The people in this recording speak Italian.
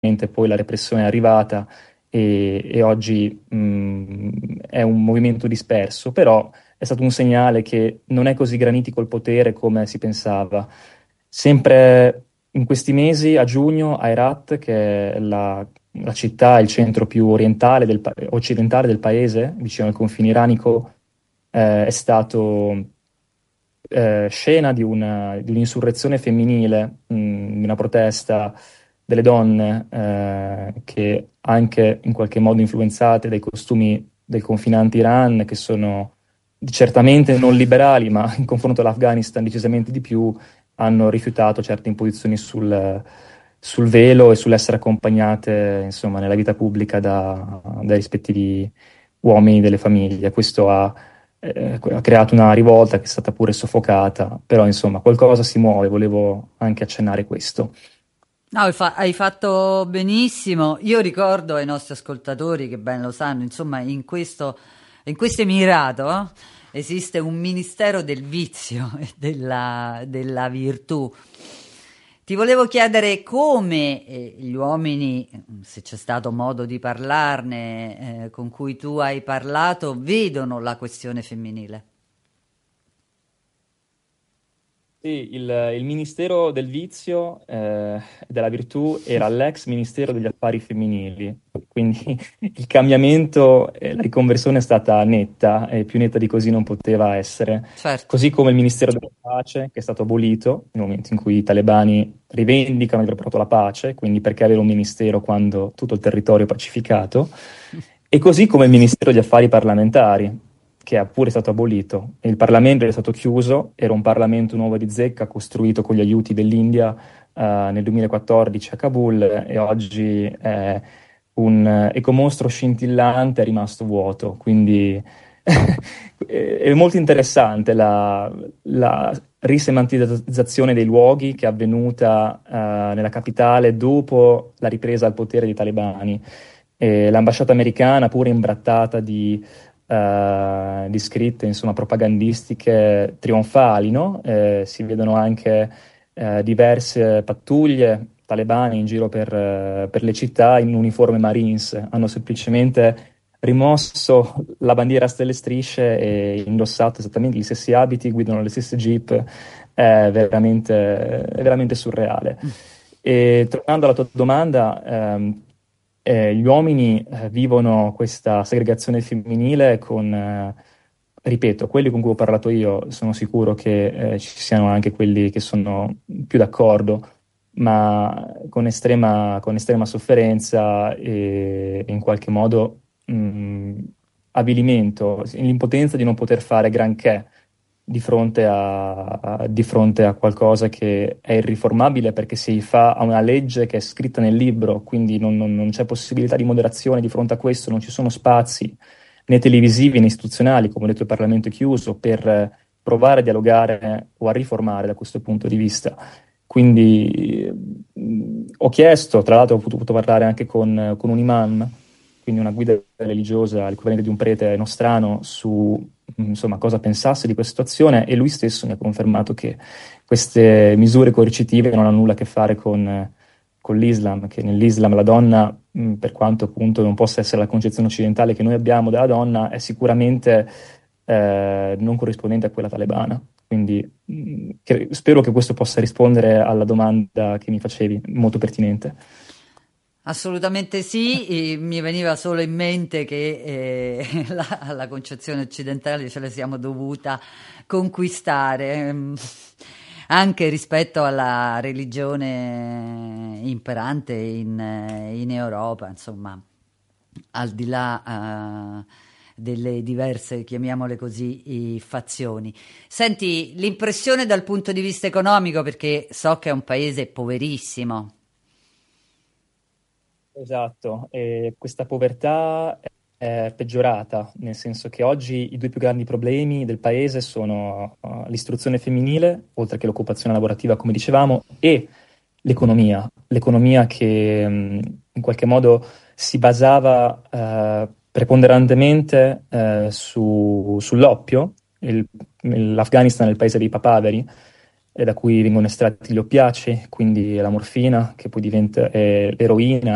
ovviamente poi la repressione è arrivata e oggi è un movimento disperso, però è stato un segnale che non è così granitico il potere come si pensava. Sempre in questi mesi, a giugno, a Herat, che è la città, il centro più orientale occidentale del paese, vicino al confine iranico, è stato scena di un'insurrezione femminile, di una protesta delle donne, che anche in qualche modo influenzate dai costumi del confinante Iran, che sono certamente non liberali, ma in confronto all'Afghanistan decisamente di più, hanno rifiutato certe imposizioni sul velo e sull'essere accompagnate, insomma, nella vita pubblica dai rispettivi uomini delle famiglie. Questo ha creato una rivolta che è stata pure soffocata, però insomma qualcosa si muove, volevo anche accennare questo. No, hai fatto benissimo. Io ricordo ai nostri ascoltatori che ben lo sanno, insomma, in questo Emirato esiste un ministero del vizio e della virtù. Ti volevo chiedere come gli uomini, se c'è stato modo di parlarne, con cui tu hai parlato, vedono la questione femminile. Sì, il Ministero del Vizio e della Virtù era l'ex Ministero degli Affari Femminili, quindi il cambiamento e la riconversione è stata netta e più netta di così non poteva essere. Certo. Così come il Ministero della Pace, che è stato abolito nel momento in cui i talebani rivendicano di aver portato la pace, quindi perché avere un ministero quando tutto il territorio è pacificato, e così come il Ministero degli Affari Parlamentari, che è pure stato abolito. E il Parlamento è stato chiuso, era un Parlamento nuovo di zecca costruito con gli aiuti dell'India nel 2014 a Kabul e oggi è un ecomostro scintillante, è rimasto vuoto. Quindi è molto interessante la risemantizzazione dei luoghi che è avvenuta nella capitale dopo la ripresa al potere dei talebani. E l'ambasciata americana, pure imbrattata di scritte, insomma, propagandistiche trionfali, no? Si vedono anche diverse pattuglie talebane in giro per le città in uniforme Marines. Hanno semplicemente rimosso la bandiera a stelle e strisce e indossato esattamente gli stessi abiti, guidano le stesse jeep. È veramente surreale. E tornando alla tua domanda, gli uomini vivono questa segregazione femminile ripeto, quelli con cui ho parlato io sono sicuro che ci siano anche quelli che sono più d'accordo, ma con estrema sofferenza e in qualche modo mh, avvilimento, l'impotenza di non poter fare granché di fronte a qualcosa che è irriformabile perché si fa a una legge che è scritta nel libro, quindi non c'è possibilità di moderazione di fronte a questo, non ci sono spazi né televisivi né istituzionali, come ho detto il Parlamento è chiuso, per provare a dialogare o a riformare da questo punto di vista. Quindi ho chiesto, tra l'altro ho potuto parlare anche con un imam, quindi una guida religiosa, l'equivalente di un prete nostrano, su insomma, cosa pensasse di questa situazione e lui stesso mi ha confermato che queste misure coercitive non hanno nulla a che fare con l'Islam, che nell'Islam la donna, per quanto appunto non possa essere la concezione occidentale che noi abbiamo della donna, è sicuramente non corrispondente a quella talebana. Quindi spero che questo possa rispondere alla domanda che mi facevi, molto pertinente. Assolutamente sì, e mi veniva solo in mente che la concezione occidentale ce la siamo dovuta conquistare, anche rispetto alla religione imperante in Europa, insomma, al di là delle diverse, chiamiamole così, fazioni. Senti, l'impressione dal punto di vista economico, perché so che è un paese poverissimo. Esatto, e questa povertà è peggiorata, nel senso che oggi i due più grandi problemi del paese sono l'istruzione femminile, oltre che l'occupazione lavorativa, come dicevamo, e l'economia che in qualche modo si basava preponderantemente sull'oppio. L'Afghanistan è il paese dei papaveri, da cui vengono estratti gli oppiacei, quindi la morfina, che poi diventa l'eroina